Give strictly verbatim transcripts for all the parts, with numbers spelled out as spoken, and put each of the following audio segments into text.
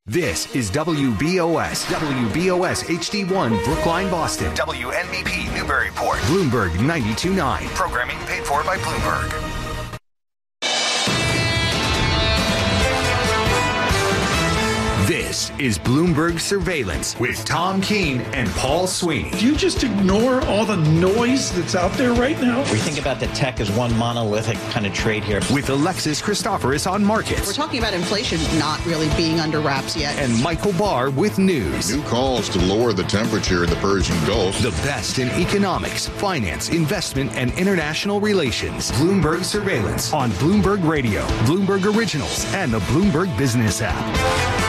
This is W B O S, W B O S H D one, Brookline, Boston. W N B P, Newburyport. Bloomberg ninety-two point nine. Programming paid for by Bloomberg. This is Bloomberg Surveillance with Tom Keene and Paul Sweeney. Do you just ignore all the noise that's out there right now? We think about the tech as one monolithic kind of trade here. With Alexis Christoforous on markets. We're talking about inflation not really being under wraps yet. And Michael Barr with news. New calls to lower the temperature in the Persian Gulf. The best in economics, finance, investment, and international relations. Bloomberg Surveillance on Bloomberg Radio, Bloomberg Originals, and the Bloomberg Business app.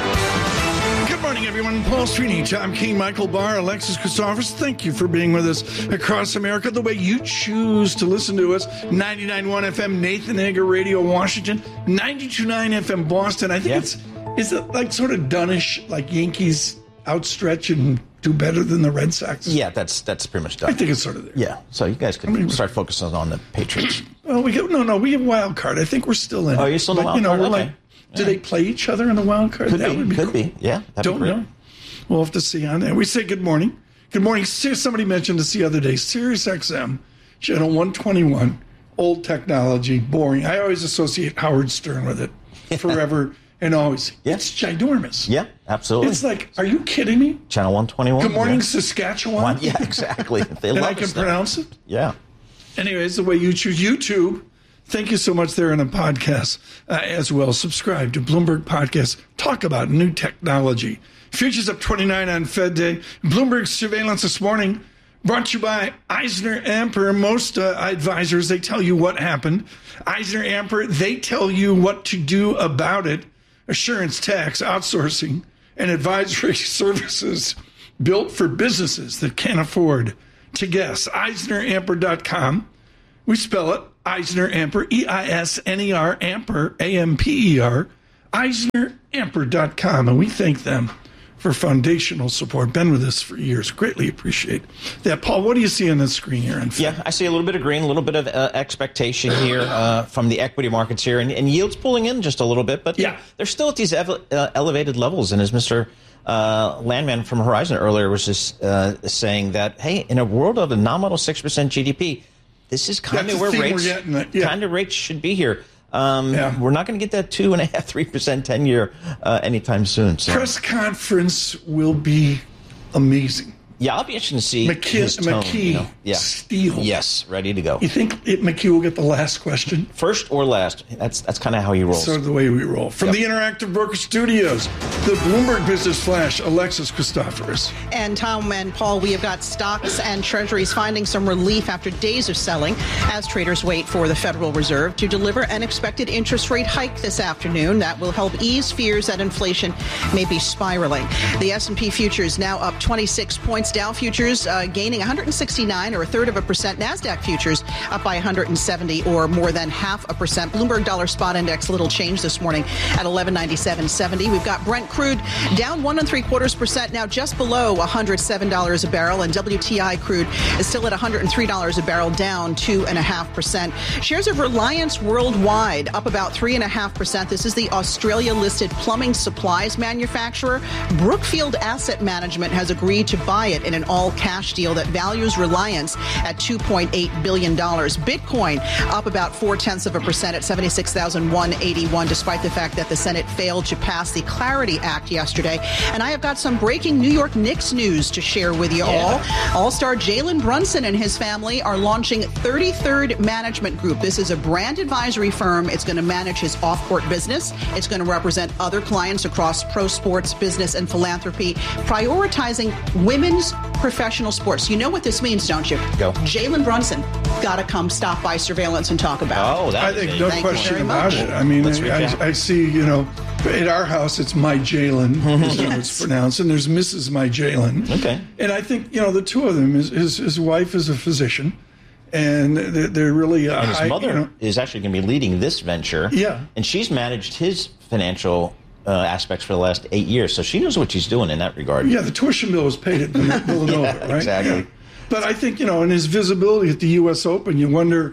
Good morning, everyone. Paul Sweeney, Tom Keene, Michael Barr, Alexis Christoforous. Thank you for being with us across America the way you choose to listen to us. ninety-nine point one F M, Nathan Hager Radio, Washington. ninety-two point nine F M, Boston. I think yeah. it's is it like sort of Dunnish, like Yankees outstretch and do better than the Red Sox? Yeah, that's that's pretty much done. I think it's sort of there. Yeah, so you guys can I mean, start focusing on the Patriots. Well, we get, no, no, we have wild card. I think we're still in. Oh, you're still in the wild you know, card? We're Okay. like, do they play each other in the wild card? Could that be, would be could cool. be. Yeah, that'd Don't be great. know. We'll have to see on that. We say good morning. Good morning. Somebody mentioned this the other day. Sirius X M, channel one twenty-one, old technology, boring. I always associate Howard Stern with it forever and always. Yeah. It's ginormous. Yeah, absolutely. It's like, are you kidding me? Channel one twenty-one. Good morning, yeah. Saskatchewan. One, yeah, exactly. They and love I can us there. pronounce it. Yeah. Anyways, the way you choose YouTube. Thank you so much there in the podcast uh, as well. Subscribe to Bloomberg Podcast. Talk about new technology. Futures up twenty-nine on Fed Day. Bloomberg Surveillance this morning brought to you by Eisner Amper. Most uh, advisors, they tell you what happened. Eisner Amper, they tell you what to do about it. Assurance, tax, outsourcing, and advisory services built for businesses that can't afford to guess. Eisner Amper dot com. We spell it Eisner Amper, E I S N E R, Amper, A M P E R, Eisner Amper dot com. And we thank them for foundational support. Been with us for years. Greatly appreciate that. Paul, what do you see on the screen here? On yeah, I see a little bit of green, a little bit of uh, expectation here uh, from the equity markets here, and, and yields pulling in just a little bit, but yeah. they're still at these ev- uh, elevated levels. And as Mister Uh, Landman from Horizon earlier was just uh, saying that, hey, in a world of a nominal six percent G D P, this is kind of where rates, yeah. kind of rates should be here. Um, yeah. We're not going to get that two and a half, three percent ten year uh, anytime soon. So. Press conference will be amazing. Yeah, I'll be interested to see McKee, his tone. McKee you know? yeah. Steele. Yes, ready to go. You think it, McKee will get the last question? First or last. That's that's kind of how he rolls. Sort of the way we roll. From yep. the Interactive Broker Studios, the Bloomberg Business Flash, Alexis Christoforous. And Tom and Paul, we have got stocks and treasuries finding some relief after days of selling as traders wait for the Federal Reserve to deliver an expected interest rate hike this afternoon. That will help ease fears that inflation may be spiraling. The S and P futures now up twenty-six points. Dow futures uh, gaining one hundred sixty-nine or a third of a percent. NASDAQ futures up by one hundred seventy or more than half a percent. Bloomberg Dollar Spot Index, little change this morning at eleven ninety-seven seventy. We've got Brent crude down one and three quarters percent, now just below one hundred seven dollars a barrel, and W T I crude is still at one hundred three dollars a barrel, down two and a half percent. Shares of Reliance Worldwide up about three and a half percent. This is the Australia-listed plumbing supplies manufacturer. Brookfield Asset Management has agreed to buy it in an all-cash deal that values Reliance at two point eight billion dollars. Bitcoin up about four-tenths of a percent at seventy-six thousand one hundred eighty-one, despite the fact that the Senate failed to pass the Clarity Act yesterday. And I have got some breaking New York Knicks news to share with you yeah. all. All-star Jalen Brunson and his family are launching thirty-third Management Group. This is a brand advisory firm. It's going to manage his off-court business. It's going to represent other clients across pro sports, business, and philanthropy, prioritizing women's professional sports. You know what this means, don't you? Go. Jalen Brunson got to come stop by Surveillance and talk about Oh, it. that I is think a- no Thank you question very about much. it. I mean, Let's reach out. I, I see, you know, at our house, it's my Jalen, is how it's Yes. pronounced, and there's Missus My Jalen. Okay. And I think, you know, the two of them, his, his, his wife is a physician, and they're, they're really uh, And his high, mother you know, is actually going to be leading this venture. Yeah. And she's managed his financial uh, aspects for the last eight years, so she knows what she's doing in that regard. yeah, the tuition bill was paid at Villanova, Yeah, right? exactly. Yeah. But I think, you know, in his visibility at the U S Open, you wonder,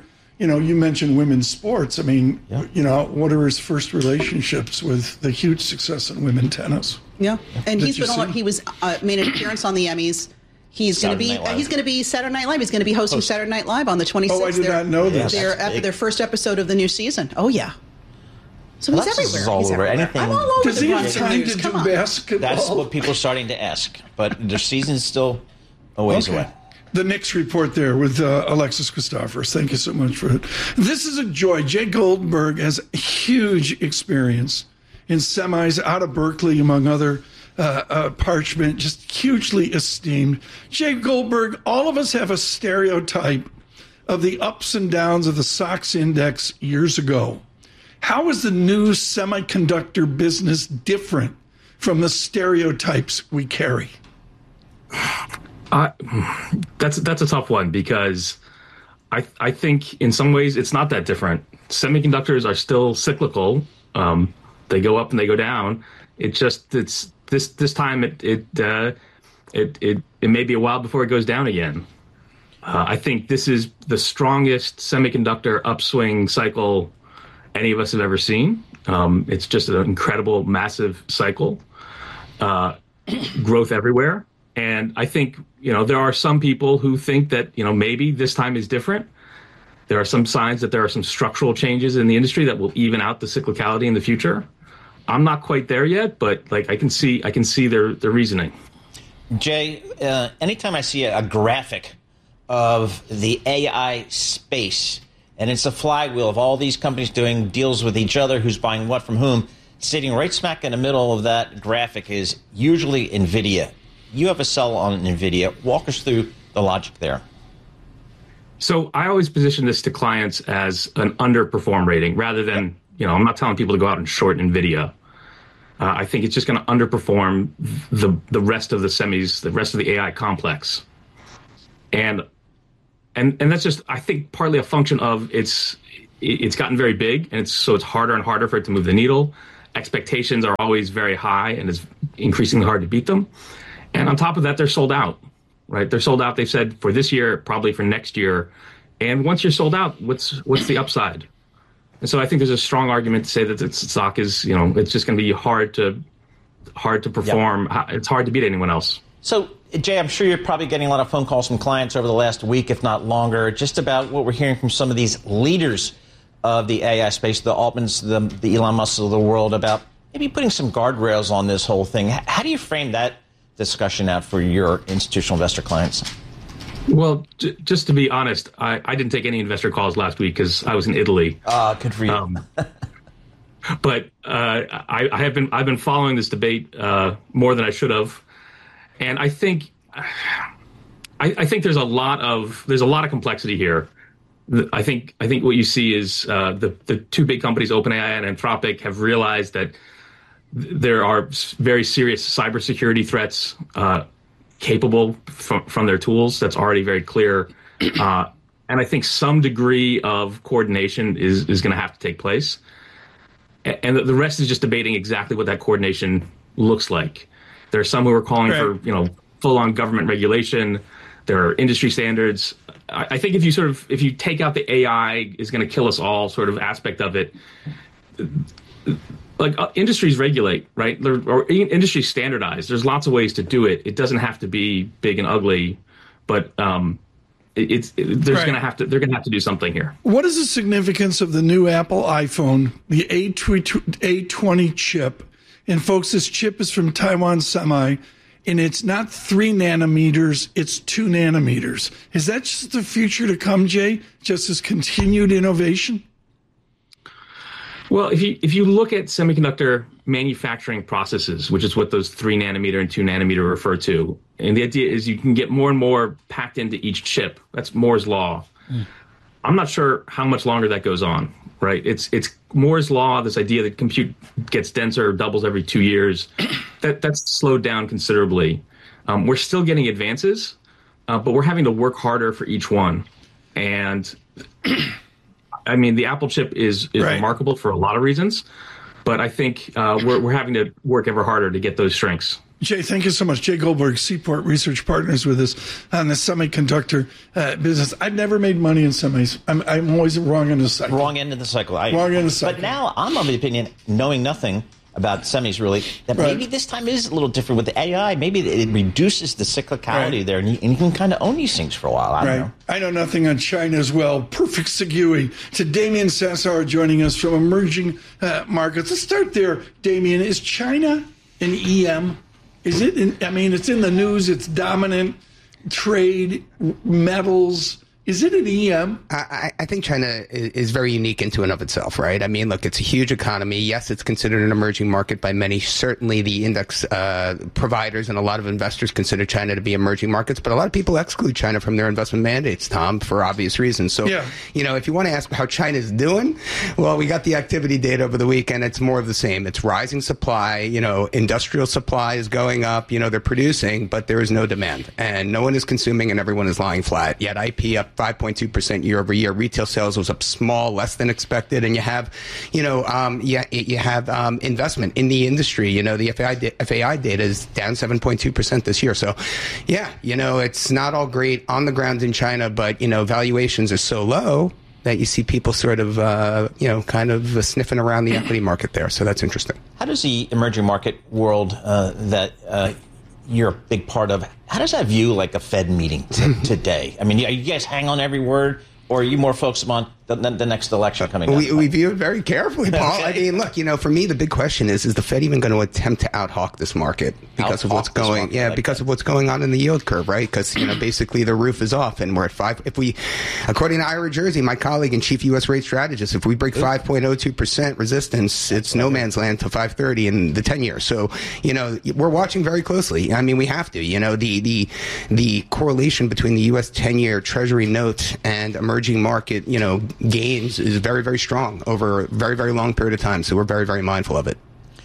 you know, you mentioned women's sports. I mean, Yeah. you know, what are his first relationships with the huge success in women tennis? Yeah, and Did he's you been on. see? He was uh, made an appearance on the Emmys. He's going to Saturday be. Night Live. He's going to be Saturday Night Live. He's going to be hosting Host. Saturday Night Live on the twenty-sixth. Oh, I did They're- not know this. They're That's at big. their first episode of the new season. Oh yeah. So he's Alexis is everywhere. all he's over everywhere. anything. I'm all over Does the he have Bronx time News. to Come do on. basketball? That's what people are starting to ask. But the season's still a ways Okay. away. The Knicks report there with uh, Alexis Christophorus. Thank you so much for it. This is a joy. Jay Goldberg has huge experience in semis out of Berkeley, among other uh, uh, parchment, just hugely esteemed. Jay Goldberg, all of us have a stereotype of the ups and downs of the Sox index years ago. How is the new semiconductor business different from the stereotypes we carry? Uh, that's that's a tough one because I I think in some ways it's not that different. Semiconductors are still cyclical. Um, they go up and they go down. It just it's this this time it it uh, it, it it may be a while before it goes down again. Uh, I think this is the strongest semiconductor upswing cycle any of us have ever seen. Um, it's just an incredible, massive cycle, uh, growth everywhere. And I think, you know, there are some people who think that, you know, maybe this time is different. There are some signs that there are some structural changes in the industry that will even out the cyclicality in the future. I'm not quite there yet, but like I can see, I can see their their reasoning. Jay, uh, anytime I see a, a graphic of the A I space, and it's a flywheel of all these companies doing deals with each other, who's buying what from whom, sitting right smack in the middle of that graphic is usually NVIDIA. You have a sell on NVIDIA. Walk us through the logic there. So I always position this to clients as an underperform rating rather than, you know, I'm not telling people to go out and short NVIDIA. Uh, I think it's just going to underperform the the rest of the semis, the rest of the A I complex. And and and that's just, I think, partly a function of it's it's gotten very big, and it's so it's harder and harder for it to move the needle. Expectations are always very high, and it's increasingly hard to beat them. And on top of that, they're sold out, right? They're sold out, they've said, for this year, probably for next year. And once you're sold out, what's what's the upside? And so I think there's a strong argument to say that the stock is, you know, it's just going to be hard to hard to perform. Yep. It's hard to beat anyone else. So, Jay, I'm sure you're probably getting a lot of phone calls from clients over the last week, if not longer, just about what we're hearing from some of these leaders of the A I space, the Altmans, the, the Elon Musks of the world, about maybe putting some guardrails on this whole thing. How do you frame that discussion out for your institutional investor clients? Well, j- just to be honest, I, I didn't take any investor calls last week because I was in Italy. Ah, uh, good for you. Um, but uh, I, I have been I've been following this debate uh, more than I should have, and I think I, I think there's a lot of there's a lot of complexity here. I think I think what you see is uh, the the two big companies, OpenAI and Anthropic, have realized that there are very serious cybersecurity threats uh, capable from, from their tools. That's already very clear. Uh, and I think some degree of coordination is, is going to have to take place. And the rest is just debating exactly what that coordination looks like. There are some who are calling right. for, you know, full-on government regulation. There are industry standards. I, I think if you sort of, if you take out the A I is going to kill us all sort of aspect of it, like uh, industries regulate, right? They're, or industries standardize. There's lots of ways to do it. It doesn't have to be big and ugly, but um, it, it's it, there's right. going to have to they're going to have to do something here. What is the significance of the new Apple iPhone, the A twenty chip? And folks, this chip is from Taiwan Semi, and it's not three nanometers; it's two nanometers. Is that just the future to come, Jay? Just as continued innovation? Well, if you if you look at semiconductor manufacturing processes, which is what those three nanometer and two nanometer refer to, and the idea is you can get more and more packed into each chip. That's Moore's law. Mm. I'm not sure how much longer that goes on, right? It's it's Moore's law, this idea that compute gets denser, doubles every two years. that that's slowed down considerably. Um, we're still getting advances, uh, but we're having to work harder for each one. And I mean, the Apple chip is, is right. remarkable for a lot of reasons. but I think uh, we're we're having to work ever harder to get those strengths. Jay, thank you so much. Jay Goldberg, Seaport Research Partners, with us on the semiconductor uh, business. I've never made money in semis. I'm, I'm always wrong in the cycle. Wrong end of the cycle. I, wrong end of the cycle. But now I'm of the opinion, knowing nothing about semis really, that right. maybe this time is a little different with the A I. Maybe it reduces the cyclicality right. there, and you, and you can kind of own these things for a while. I don't right. know. I know nothing on China as well. Perfect segue to Damien Sassower joining us from Emerging uh, Markets. Let's start there, Damien. Is China an E M? Is it? In, I mean, it's in the news. It's dominant trade, metals. Is it an E M? I, I think China is very unique into and of itself, right? I mean, look, it's a huge economy. Yes, it's considered an emerging market by many. Certainly the index uh, providers and a lot of investors consider China to be emerging markets, but a lot of people exclude China from their investment mandates, Tom, for obvious reasons. So, yeah. you know, if you want to ask how China's doing, well, we got the activity data over the weekend. It's more of the same. It's rising supply. You know, industrial supply is going up. You know, they're producing, but there is no demand. And no one is consuming and everyone is lying flat. Yet I P up five point two percent year over year. Retail sales was up small, less than expected. And you have, you know, um, yeah, you have um, investment in the industry. You know, the F A I, F A I data is down seven point two percent this year. So, yeah, you know, it's not all great on the ground in China, but, you know, valuations are so low that you see people sort of, uh, you know, kind of uh, sniffing around the equity market there. So that's interesting. How does the emerging market world uh, that uh, you're a big part of, how does that view like a Fed meeting t- today? I mean, are you guys hang on every word, or are you more focused on the, the next election coming up? We, we view it very carefully, Paul. Okay. I mean, look, you know, for me, the big question is, is the Fed even going to attempt to out-hawk this market because out-hawk of what's going, market, yeah, like because that. of what's going on in the yield curve, right? Because, you know, basically the roof is off and we're at five. If we, according to Ira Jersey, my colleague and chief U S rate strategist, if we break five point oh two percent resistance, it's no man's land to five thirty in the ten year. So, you know, we're watching very closely. I mean, we have to, you know, the, the, the correlation between the U S ten year Treasury note and emerging market, you know, gains is very, very strong over a very, very long period of time. So we're very, very mindful of it.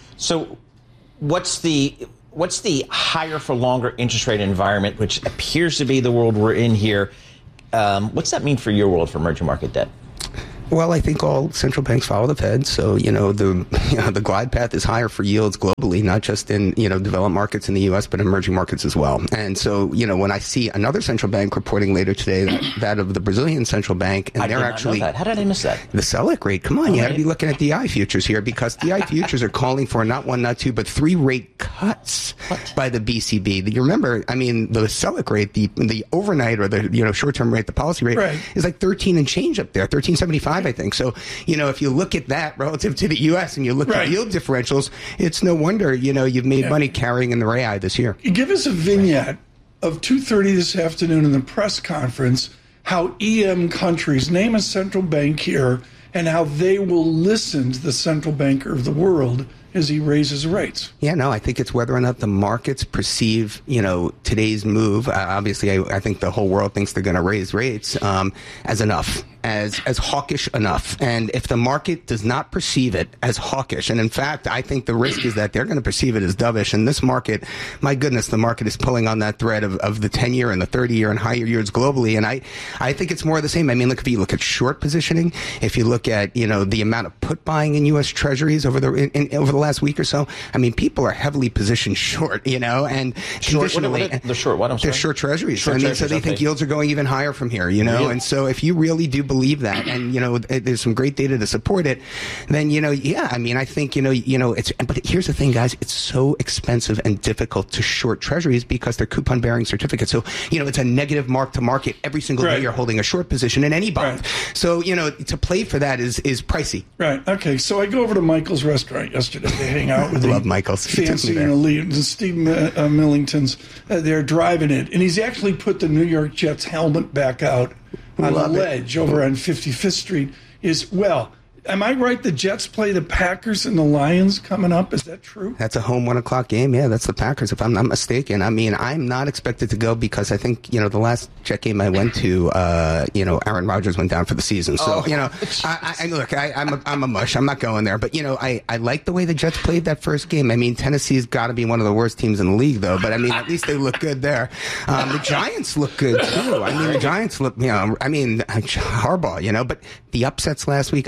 So what's the what's the higher for longer interest rate environment, which appears to be the world we're in here? Um, what's that mean for your world for emerging market debt? Well, I think all central banks follow the Fed. So, you know, the you know, the glide path is higher for yields globally, not just in, you know, developed markets in the U S, but emerging markets as well. And so, you know, when I see another central bank reporting later today, that, that of the Brazilian central bank, and I they're did not actually... know that. How did I miss that? The Selic rate. Come on, All you right. got to be looking at D I futures here, because D I futures are calling for not one, not two, but three rate cuts What? by the B C B. You remember, I mean, the Selic rate, the the overnight or the, you know, short-term rate, the policy rate, right. is like thirteen and change up there, thirteen seventy-five, I think. So, you know, if you look at that relative to the U S and you look right. at yield differentials, it's no wonder, you know, you've made yeah. money carrying in the real this year. Give us a vignette of two thirty this afternoon in the press conference, how E M countries, name a central bank here, and how they will listen to the central banker of the world as he raises rates. Yeah, no, I think it's whether or not the markets perceive, you know, today's move. Uh, obviously, I, I think the whole world thinks they're going to raise rates um, as enough, as as hawkish enough. And if the market does not perceive it as hawkish, and in fact, I think the risk is that they're going to perceive it as dovish. And this market, my goodness, the market is pulling on that thread of, of the ten year and the thirty year and higher yields globally. And I, I think it's more of the same. I mean, look, if you look at short positioning, if you look at, you know, the amount of put buying in U S Treasuries over the in, in, over the last week or so, I mean, people are heavily positioned short, you know, and Short, what, traditionally, what, the short what? I'm sorry? they're short treasuries. Short I mean, treasuries, so they okay. think yields are going even higher from here, you know, Really? and so if you really do believe that, and, you know, there's some great data to support it, then, you know, yeah, I mean, I think, you know, you know, it's, but here's the thing, guys, it's so expensive and difficult to short treasuries because they're coupon bearing certificates. So, you know, it's a negative mark to market every single Right. day you're holding a short position in any bond. Right. So, you know, to play for that is, is pricey. Right. Okay. So I go over to Michael's restaurant yesterday to hang out with Love the Michael's. He took me fancy there. and elite. And Steve uh, Millington's uh, there driving it, and he's actually put the New York Jets helmet back out on Love the it. ledge over on fifty-fifth Street. Is well. Am I right? The Jets play the Packers and the Lions coming up. Is that true? That's a home one o'clock game. Yeah, that's the Packers, if I'm not mistaken. I mean, I'm not expected to go because I think, you know, the last Jet game I went to, uh, you know, Aaron Rodgers went down for the season. So, Oh, you know, I, I, look, I, I'm, a, I'm a mush. I'm not going there. But, you know, I, I like the way the Jets played that first game. I mean, Tennessee's got to be one of the worst teams in the league, though. But, I mean, at least they look good there. Um, the Giants look good, too. I mean, the Giants look, you know, I mean, Harbaugh, you know. But the upsets last week, I mean, I got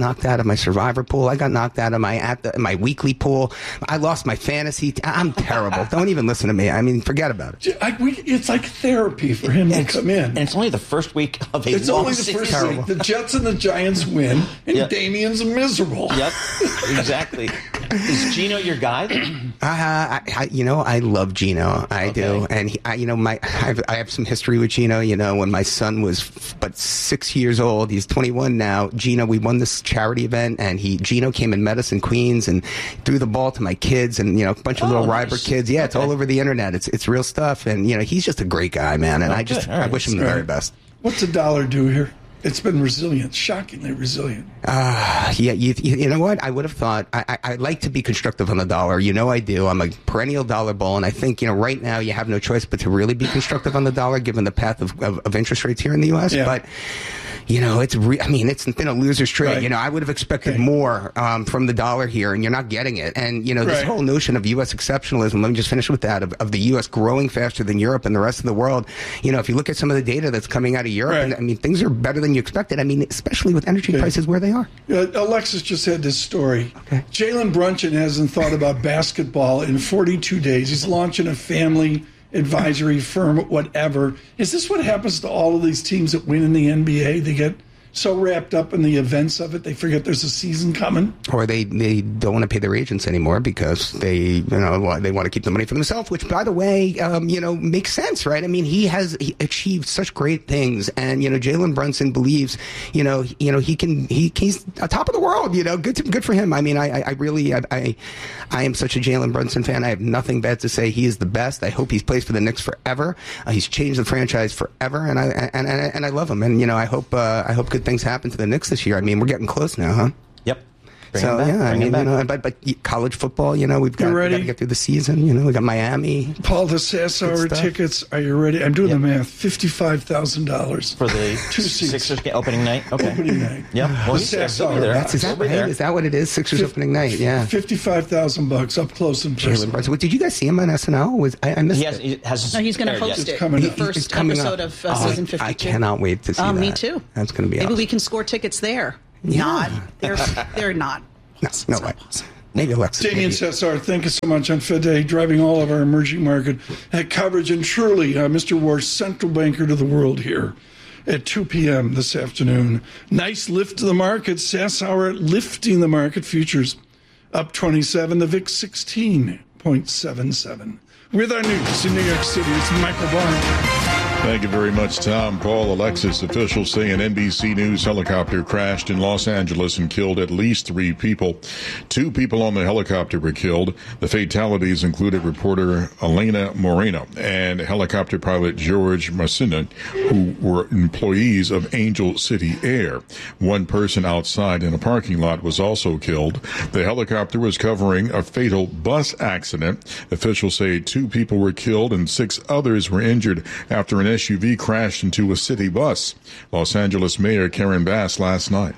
knocked out of my Survivor pool. I got knocked out of my at the, my weekly pool. I lost my fantasy. T- I'm terrible. Don't even listen to me. I mean, forget about it. I, we, it's like therapy for him to come in. And it's only the first week of a It's long only the season. first week. The Jets and the Giants win, and Yep. Damian's miserable. Yep, exactly. Is Gino your guy? Uh, I, I, you know, I love Gino. I Okay. do, and he, I, you know, my I have, I have some history with Gino. You know, when my son was f- but six years old, he's twenty-one now. Gino, we won this charity event, and he Gino came and met us in Queens and threw the ball to my kids, and you know, a bunch of Oh, little nice. Ryber kids. Yeah, it's Okay. all over the internet. It's it's real stuff, and you know, he's just a great guy, man. And Oh, I just good. All I right. wish him the All very right. best. What's the dollar do here? It's been resilient, shockingly resilient. Uh, yeah, you, you, you know what? I would have thought, I, I, I like to be constructive on the dollar. You know I do. I'm a perennial dollar bull, and I think, you know, right now you have no choice but to really be constructive on the dollar given the path of, of, of interest rates here in the U S. Yeah. But, you know, it's, re- I mean, it's been a loser's trade. Right. You know, I would have expected Okay. more um, from the dollar here, and you're not getting it. And, you know, this Right. whole notion of U S exceptionalism, let me just finish with that, of, of the U S growing faster than Europe and the rest of the world. You know, if you look at some of the data that's coming out of Europe, Right. and, I mean, things are better than you expected. I mean, especially with energy Okay. prices where they are. Uh, Alexis just had this story. Okay. Jalen Brunson hasn't thought about basketball in forty-two days. He's launching a family advisory firm, whatever. Is this what happens to all of these teams that win in the N B A? They get so wrapped up in the events of it, they forget there's a season coming. Or they, they don't want to pay their agents anymore because they, you know, they want to keep the money for themselves, which, by the way, um, you know, makes sense, right? I mean, he has he achieved such great things. And, you know, Jalen Brunson believes, you know, you know, he can, he, he's on top of the world, you know, good to, good for him. I mean, I, I really, I, I, I am such a Jalen Brunson fan. I have nothing bad to say. He is the best. I hope he plays for the Knicks forever. Uh, he's changed the franchise forever. And I, and, and, and I love him. And, you know, I hope, uh, I hope good things happen to the Knicks this year. I mean, we're getting close now, huh? Yep. Bring so him back. yeah, I Bring him mean, you back. know, but but college football, you know, we've got, we ready? got to get through the season. You know, we got Miami. Paul, the Sassauer Good stuff. tickets, are you ready? I'm doing Yep. the math. fifty-five thousand dollars For the Two seats. Sixers game, opening night? Okay. opening night. Yep. Well, The he's there. He'll be Sassauer. there. That's is that He'll be right? there. Is that what it is? Sixers opening night. Yeah. fifty-five thousand bucks up close and Jalen personal. Brunson. Wait, did you guys see him on S N L? Was I, I missed He has, it? he hasn't No, he's going to aired host yet. it. coming the up. first It's coming episode up. of uh, Oh, season I- fifty-two. I cannot wait to see Uh, that. me too. That's going to be Maybe awesome. we can score tickets there. Yeah. Not. They're they're not. No, no way. Maybe Alexis. Damian maybe. Sassauer, thank you so much on Fed Day, driving all of our emerging market uh, coverage. And truly, uh, Mister Wars, central banker to the world here at two p.m. this afternoon. Nice lift to the market. Sassauer lifting the market. Futures up twenty-seven. The V I X sixteen point seven seven. With our news in New York City, it's Michael Barr. Thank you very much, Tom. Paul, Alexis. Officials say an N B C News helicopter crashed in Los Angeles and killed at least three people. Two people on the helicopter were killed. The fatalities included reporter Elena Moreno and helicopter pilot George Marcina, who were employees of Angel City Air. One person outside in a parking lot was also killed. The helicopter was covering a fatal bus accident. Officials say two people were killed and six others were injured after an S U V crashed into a city bus. Los Angeles Mayor Karen Bass last night.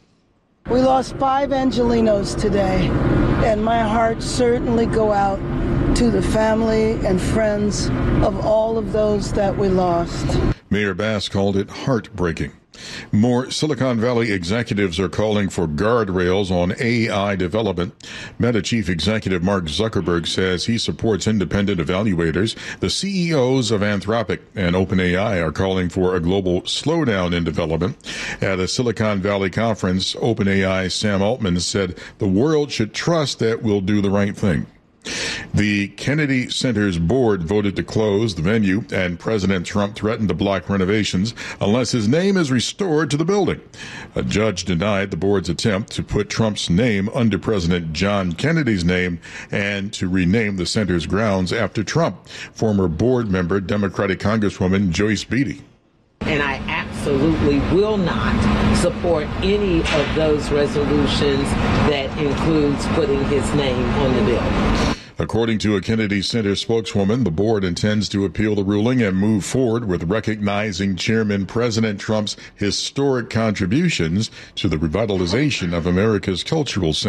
We lost five Angelinos today, and my heart certainly go out to the family and friends of all of those that we lost. Mayor Bass called it heartbreaking. More Silicon Valley executives are calling for guardrails on A I development. Meta chief executive Mark Zuckerberg says he supports independent evaluators. The C E Os of Anthropic and OpenAI are calling for a global slowdown in development. At a Silicon Valley conference, OpenAI Sam Altman said the world should trust that we'll do the right thing. The Kennedy Center's board voted to close the venue, and President Trump threatened to block renovations unless his name is restored to the building. A judge denied the board's attempt to put Trump's name under President John Kennedy's name and to rename the center's grounds after Trump. Former board member, Democratic Congresswoman Joyce Beatty. And I absolutely will not support any of those resolutions that includes putting his name on the bill. According to a Kennedy Center spokeswoman, the board intends to appeal the ruling and move forward with recognizing Chairman President Trump's historic contributions to the revitalization of America's cultural center.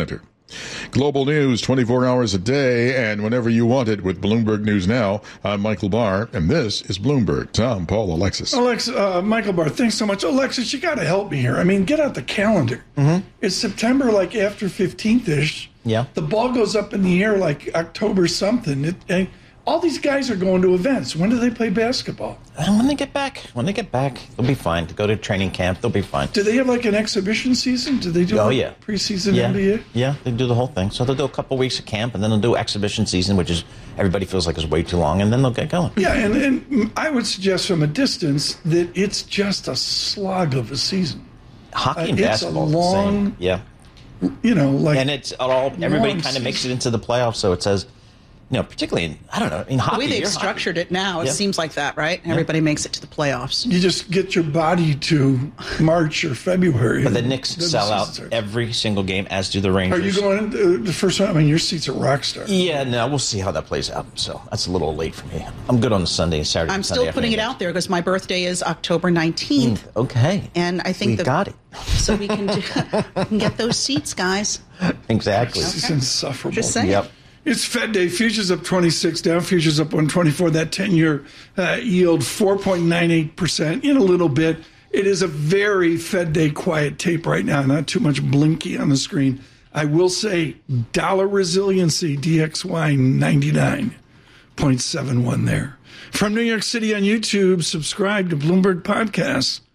Global news twenty-four hours a day and whenever you want it with Bloomberg News Now. I'm Michael Barr, and this is Bloomberg. Tom, Paul, Alexis. Alex, uh, Michael Barr, thanks so much. Alexis, you got to help me here. I mean, get out the calendar. Mm-hmm. It's September, like after fifteenth-ish. Yeah. The ball goes up in the air like October something. It, and all these guys are going to events. When do they play basketball? And when they get back, when they get back, they'll be fine. To go to training camp, they'll be fine. Do they have like an exhibition season? Do they do Oh, like yeah. preseason yeah. N B A? Yeah, they do the whole thing. So they'll do a couple weeks of camp, and then they'll do exhibition season, which is everybody feels like is way too long, and then they'll get going. Yeah, and, and I would suggest from a distance that it's just a slog of a season. Hockey and Uh, it's a basketball is the long- same. Yeah. You know, like And it's all, everybody long kind of makes it season. into the playoffs, so it says, you know, particularly in, I don't know, in The hockey. way they've you're structured hockey. it now, it Yeah. seems like that, right? Everybody makes it to the playoffs. you just get your body to March or February. But the and Knicks then sell season out starts. every single game, as do the Are Rangers. you going into the first one? I mean, your seat's a rock star. Yeah, no, we'll see how that plays out. So that's a little late for me. I'm good on the Sunday and Saturday. I'm and still Sunday putting it afternoon out there because my birthday is October nineteenth. games. Okay. And I think we the, got it. So we can, do, we can get those seats, guys. Exactly. This is insufferable. Just saying. Yep. It's Fed Day. Futures up twenty-six, down futures up one twenty-four. That ten-year uh, yield four point nine eight percent in a little bit. It is a very Fed Day quiet tape right now. Not too much blinky on the screen. I will say dollar resiliency, D X Y ninety-nine point seven one there. From New York City on YouTube, subscribe to Bloomberg Podcasts.